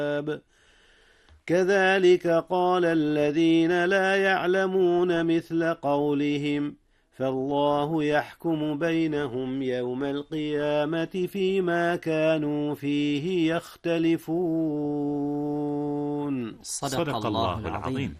كذلك قال الذين لا يعلمون مثل قولهم فالله يحكم بينهم يوم القيامة فيما كانوا فيه يختلفون. صدق الله العظيم.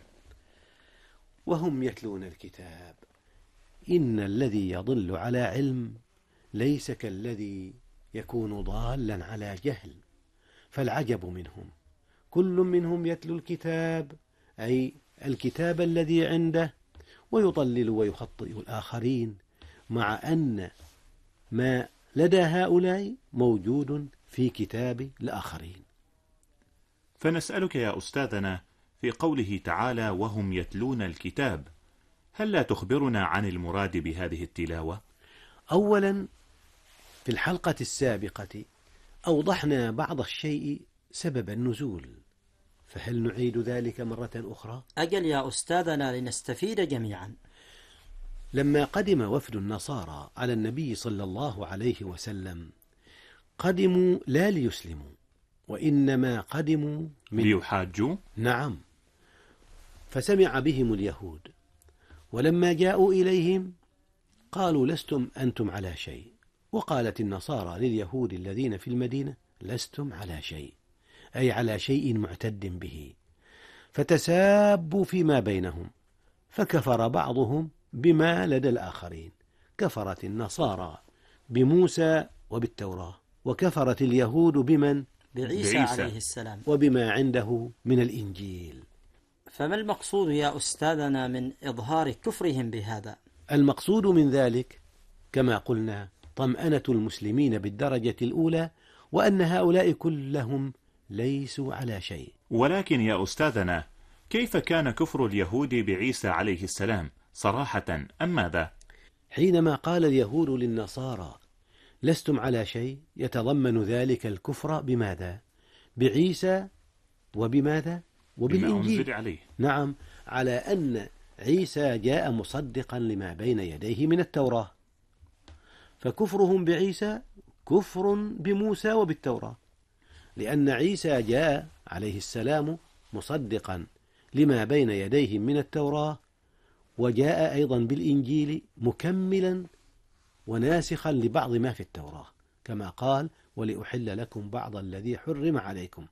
وهم يتلون الكتاب. إن الذي يضل على علم ليس كالذي يكون ضالا على جهل، فالعجب منهم كل منهم يتلو الكتاب، أي الكتاب الذي عنده، ويضلل ويخطئ الآخرين، مع أن ما لدى هؤلاء موجود في كتاب الآخرين. فنسألك يا أستاذنا في قوله تعالى وهم يتلون الكتاب، هل لا تخبرنا عن المراد بهذه التلاوة؟ أولا، في الحلقة السابقة أوضحنا بعض الشيء سبب النزول، فهل نعيد ذلك مرة أخرى؟ أجل يا أستاذنا لنستفيد جميعا. لما قدم وفد النصارى على النبي صلى الله عليه وسلم قدموا لا ليسلموا، وإنما قدموا ليحاجوا. نعم. فسمع بهم اليهود، ولما جاءوا إليهم قالوا لستم أنتم على شيء، وقالت النصارى لليهود الذين في المدينة لستم على شيء، أي على شيء معتد به. فتسابوا فيما بينهم، فكفر بعضهم بما لدى الآخرين. كفرت النصارى بموسى وبالتوراة، وكفرت اليهود بمن؟ بعيسى عليه السلام وبما عنده من الإنجيل. فما المقصود يا أستاذنا من إظهار كفرهم بهذا؟ المقصود من ذلك كما قلنا طمأنة المسلمين بالدرجة الأولى، وأن هؤلاء كلهم ليسوا على شيء. ولكن يا أستاذنا، كيف كان كفر اليهود بعيسى عليه السلام صراحة أم ماذا؟ حينما قال اليهود للنصارى لستم على شيء، يتضمن ذلك الكفر بماذا؟ بعيسى وبماذا؟ وبالإنجيل. بما عليه. نعم، على أن عيسى جاء مصدقا لما بين يديه من التوراة، فكفرهم بعيسى كفر بموسى وبالتوراة، لأن عيسى جاء عليه السلام مصدقا لما بين يديه من التوراة، وجاء أيضا بالإنجيل مكملا وناسخا لبعض ما في التوراة، كما قال ولأحل لكم بعض الذي حرم عليكم.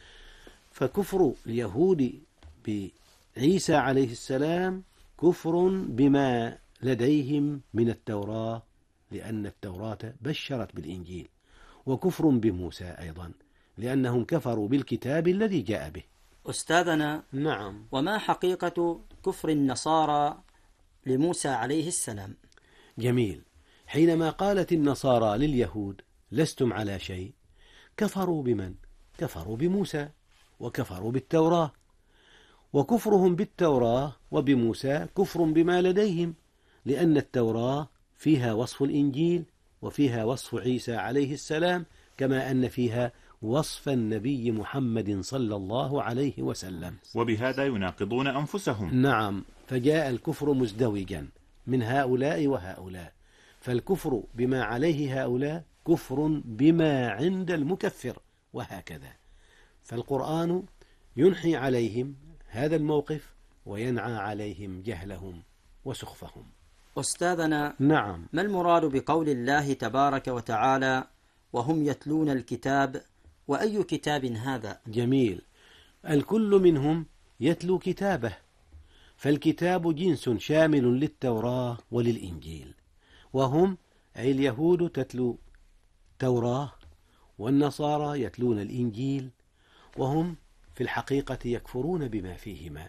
فكفر اليهود بعيسى عليه السلام كفر بما لديهم من التوراة، لأن التوراة بشرت بالإنجيل، وكفر بموسى أيضا لأنهم كفروا بالكتاب الذي جاء به. أستاذنا، نعم، وما حقيقة كفر النصارى لموسى عليه السلام؟ جميل. حينما قالت النصارى لليهود لستم على شيء، كفروا بمن؟ كفروا بموسى وكفروا بالتوراة، وكفرهم بالتوراة وبموسى كفر بما لديهم، لأن التوراة فيها وصف الإنجيل وفيها وصف عيسى عليه السلام، كما أن فيها وصف النبي محمد صلى الله عليه وسلم، وبهذا يناقضون أنفسهم. نعم، فجاء الكفر مزدوجا من هؤلاء وهؤلاء، فالكفر بما عليه هؤلاء كفر بما عند المكفر، وهكذا. فالقرآن ينحي عليهم هذا الموقف وينعى عليهم جهلهم وسخفهم. أستاذنا، نعم، ما المراد بقول الله تبارك وتعالى وهم يتلون الكتاب؟ وأي كتاب هذا؟ جميل. الكل منهم يتلو كتابه، فالكتاب جنس شامل للتوراة وللإنجيل، وهم أي اليهود تتلو التوراة، والنصارى يتلون الإنجيل، وهم في الحقيقة يكفرون بما فيهما،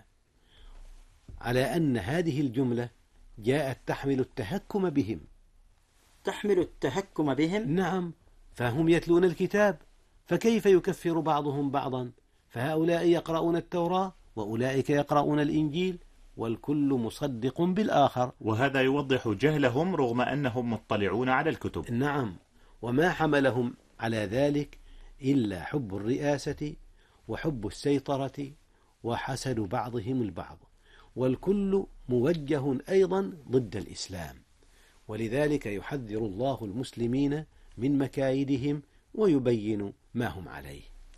على أن هذه الجملة جاءت تحمل التهكم بهم. تحمل التهكم بهم؟ نعم، فهم يتلون الكتاب، فكيف يكفر بعضهم بعضا؟ فهؤلاء يقرؤون التوراة وأولئك يقرؤون الإنجيل، والكل مصدق بالآخر، وهذا يوضح جهلهم رغم أنهم مطلعون على الكتب. نعم، وما حملهم على ذلك إلا حب الرئاسة وحب السيطرة وحسد بعضهم البعض، والكل موجه أيضا ضد الإسلام، ولذلك يحذر الله المسلمين من مكايدهم ويبين ما هم عليه.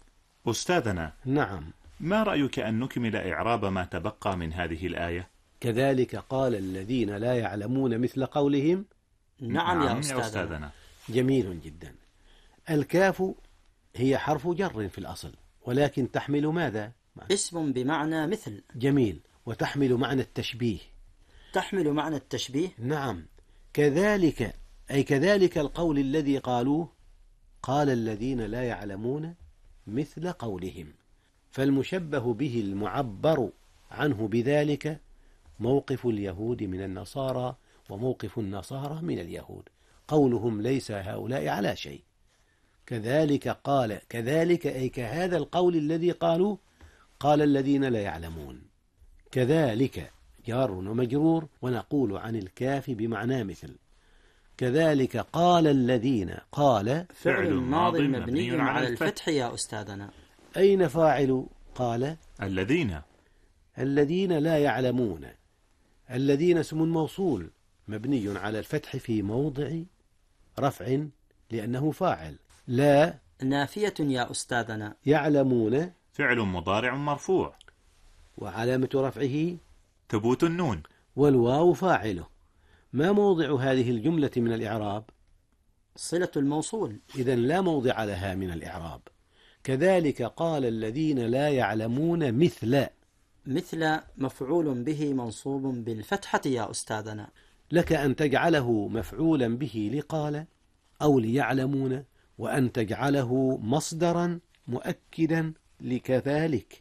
أستاذنا، نعم. ما رأيك أن نكمل إعراب ما تبقى من هذه الآية؟ كذلك قال الذين لا يعلمون مثل قولهم. نعم يا أستاذنا. جميل جدا. الكاف هي حرف جر في الأصل، ولكن تحمل ماذا؟ اسم بمعنى مثل. جميل. وتحمل معنى التشبيه. تحمل معنى التشبيه. نعم. كذلك أي كذلك القول الذي قالوه، قال الذين لا يعلمون مثل قولهم. فالمشبه به المعبر عنه بذلك موقف اليهود من النصارى وموقف النصارى من اليهود، قولهم ليس هؤلاء على شيء. كذلك قال، كذلك أي كهذا القول الذي قالوا قال الذين لا يعلمون. كذلك جار ومجرور، ونقول عن الكاف بمعنى مثل. كذلك قال الذين، قال فعل ماض مبني على الفتح يا أستاذنا. أين فاعل قال؟ الذين. الذين لا يعلمون. الذين اسم موصول مبني على الفتح في موضع رفع لأنه فاعل. لا نافية يا أستاذنا. يعلمون فعل مضارع مرفوع، وعلامة رفعه ثبوت النون، والواو فاعله. ما موضع هذه الجملة من الإعراب؟ صلة الموصول، إذن لا موضع لها من الإعراب. كذلك قال الذين لا يعلمون مثل. مثل مفعول به منصوب بالفتحة يا أستاذنا. لك أن تجعله مفعولا به لقال أو ليعلمون، وأن تجعله مصدرا مؤكدا لكذلك.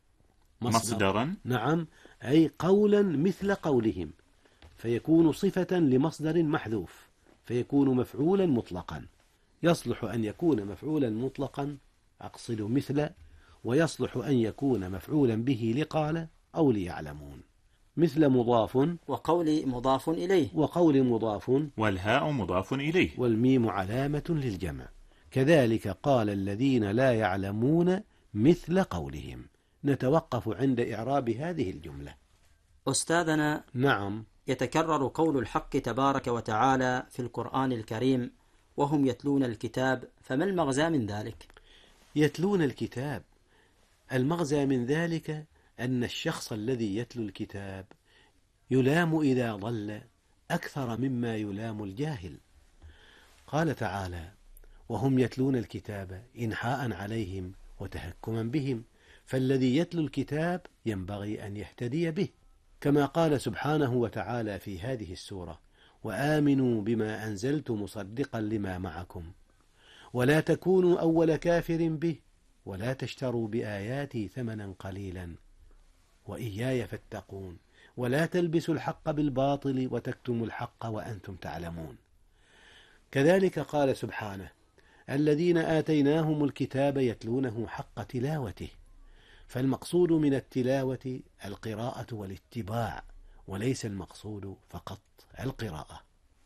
مصدرا؟ نعم، أي قولا مثل قولهم، فيكون صفة لمصدر محذوف، فيكون مفعولا مطلقا. يصلح أن يكون مفعولا مطلقا، أقصد مثل، ويصلح أن يكون مفعولا به لقال أو ليعلمون. مثل مضاف، وقول مضاف إليه، وقول مضاف، والهاء مضاف إليه، والميم علامة للجمع. كذلك قال الذين لا يعلمون مثل قولهم. نتوقف عند إعراب هذه الجملة. أستاذنا، نعم. يتكرر قول الحق تبارك وتعالى في القرآن الكريم وهم يتلون الكتاب، فما المغزى من ذلك؟ يتلون الكتاب، المغزى من ذلك أن الشخص الذي يتلو الكتاب يلام إذا ضل أكثر مما يلام الجاهل. قال تعالى وهم يتلون الكتاب إنحاء عليهم وتهكما بهم، فالذي يتلو الكتاب ينبغي أن يهتدي به، كما قال سبحانه وتعالى في هذه السورة وآمنوا بما أنزلت مصدقا لما معكم ولا تكونوا أول كافر به ولا تشتروا بآياتي ثمنا قليلا وإياي فاتقون ولا تلبسوا الحق بالباطل وتكتموا الحق وأنتم تعلمون. كذلك قال سبحانه الذين آتيناهم الكتاب يتلونه حق تلاوته، فالمقصود من التلاوة القراءة والاتباع، وليس المقصود فقط القراءة.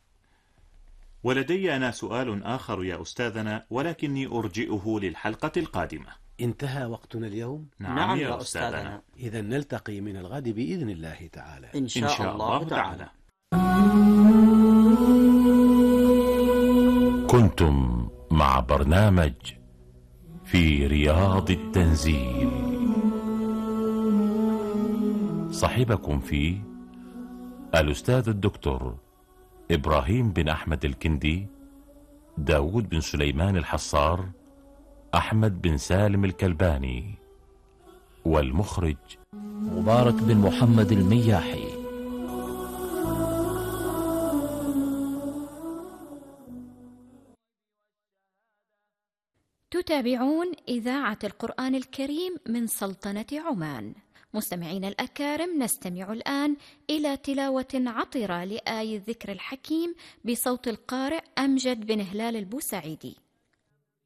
ولدي أنا سؤال آخر يا أستاذنا، ولكني أرجئه للحلقة القادمة. انتهى وقتنا اليوم؟ نعم يا أستاذنا. إذن نلتقي من الغد بإذن الله تعالى إن شاء الله تعالى. كنتم مع برنامج في رياض التنزيل، صاحبكم فيه الأستاذ الدكتور إبراهيم بن أحمد الكندي، داود بن سليمان الحصار، أحمد بن سالم الكلباني، والمخرج مبارك بن محمد المياحي. تتابعون إذاعة القرآن الكريم من سلطنة عمان. مستمعين الأكارم، نستمع الآن إلى تلاوة عطرة لآي الذكر الحكيم بصوت القارئ أمجد بن هلال البوسعيدي.